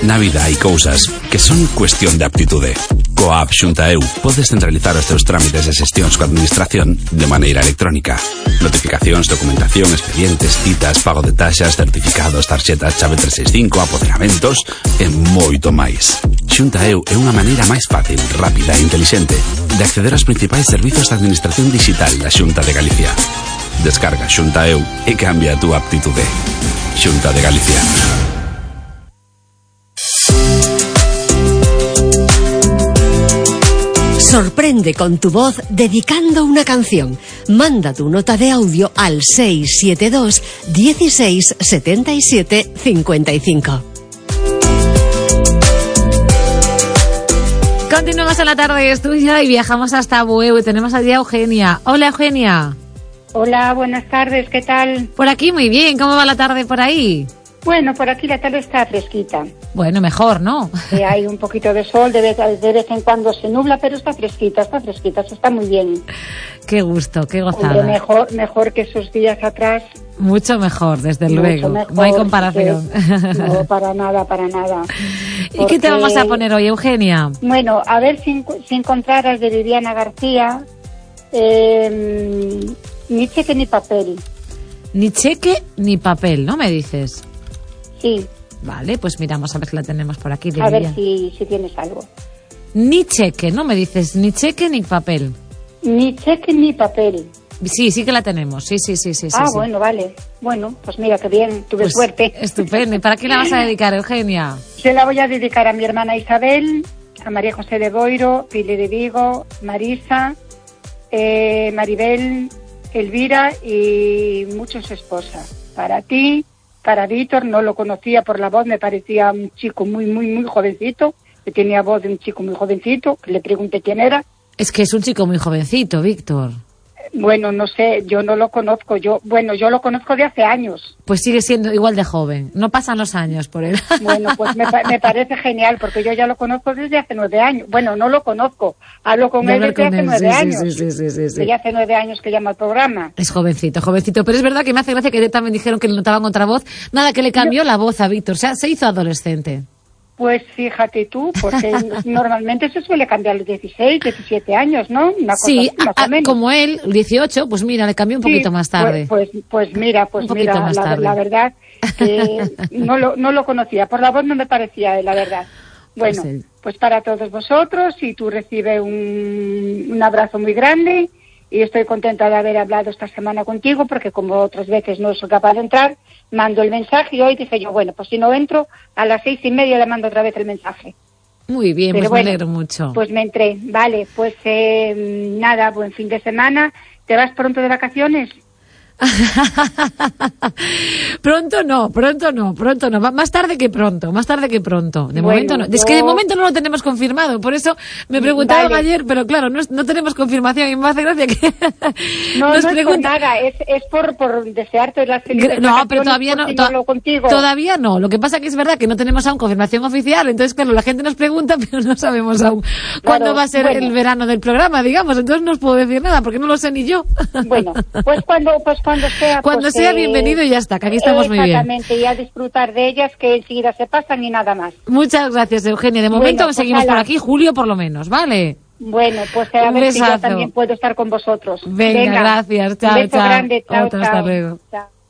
Na vida hai cousas que son cuestión de aptitude. Coa app Xunta EU podes centralizar os teus trámites e xestións coa administración de maneira electrónica. Notificacións, documentación, expedientes, citas, pago de taxas, certificados, tarxetas, chave 365, apoderamentos e moito máis. Xunta EU é unha maneira máis fácil, rápida e intelixente de acceder aos principais servizos de administración digital da Xunta de Galicia. Descarga Xunta EU e cambia a túa aptitude. Xunta de Galicia. Sorprende con tu voz dedicando una canción. Manda tu nota de audio al 672 16 77 55. Continuamos en la tarde estudia y viajamos hasta Bueu y tenemos allí a Eugenia. Hola, Eugenia. Hola, buenas tardes, ¿qué tal? Por aquí muy bien, ¿cómo va la tarde por ahí? Bueno, por aquí la tarde está fresquita. Bueno, mejor, ¿no? Hay un poquito de sol, de vez en cuando se nubla, pero está fresquita, se está muy bien. Qué gusto, qué gozada. Hombre, mejor que esos días atrás. Mucho mejor, desde luego. Mejor, no hay comparación. No, para nada. ¿Y qué te vamos a poner hoy, Eugenia? Bueno, a ver si encontraras de Viviana García, ni cheque ni papel. Ni cheque ni papel, ¿no me dices? Sí. Vale, pues miramos a ver si la tenemos por aquí. A ver si tienes algo. Ni cheque, ¿no me dices? Ni cheque ni papel. Ni cheque ni papel. Sí que la tenemos. Sí. Bueno, vale. Bueno, pues mira, qué bien, tuve pues suerte. Estupendo. ¿Y para qué la vas a dedicar, Eugenia? Se la voy a dedicar a mi hermana Isabel, a María José de Boiro, Pili de Vigo, Marisa, Maribel, Elvira y muchos esposas. Para ti, para Víctor, no lo conocía por la voz, me parecía un chico muy jovencito, que tenía voz de un chico muy jovencito, que le pregunté quién era. Es que es un chico muy jovencito, Víctor. Bueno, no sé, yo no lo conozco, yo lo conozco de hace años. Pues sigue siendo igual de joven, no pasan los años por él. Bueno, pues me parece genial, porque yo ya lo conozco desde hace 9 años. Bueno, no lo conozco, hablo con él desde hace 9 años. Sí. Ya hace 9 años que llama al programa. Es jovencito, pero es verdad que me hace gracia que también dijeron que le notaban otra voz. Nada, que le cambió la voz a Víctor, o sea, se hizo adolescente. Pues fíjate tú, porque normalmente se suele cambiar a los 16, 17 años, ¿no? Una cosa así, más o menos. Como él, 18, pues mira, le cambió un poquito más tarde. Pues mira, la verdad que no lo conocía, por la voz no me parecía él, la verdad. Bueno, pues para todos vosotros, y tú recibes un abrazo muy grande, y estoy contenta de haber hablado esta semana contigo, porque como otras veces no soy capaz de entrar, mando el mensaje, y hoy dije yo, bueno, pues si no entro, a las 6:30 le mando otra vez el mensaje. Muy bien, pero pues me alegro mucho. Pues me entré, vale, pues nada, buen fin de semana. ¿Te vas pronto de vacaciones? Pronto no. Más tarde que pronto. De momento no. Es que de momento no lo tenemos confirmado. Por eso me preguntaron ayer, pero claro, no tenemos confirmación. Y me hace gracia que no es por nada, es por desearte las felices No, pero todavía no. Contigo. Todavía no. Lo que pasa que es verdad que no tenemos aún confirmación oficial. Entonces, claro, la gente nos pregunta, pero no sabemos aún cuándo va a ser el verano del programa, digamos. Entonces no os puedo decir nada porque no lo sé ni yo. Bueno, pues cuando sea bienvenido y ya está, que aquí estamos muy bien. Exactamente, y a disfrutar de ellas, que enseguida se pasan y nada más. Muchas gracias, Eugenia. De momento pues seguimos por aquí, julio por lo menos, ¿vale? Bueno, pues a ver si yo también puedo estar con vosotros. Venga, gracias. Chao, un beso grande. Chao. Hasta luego. Chao.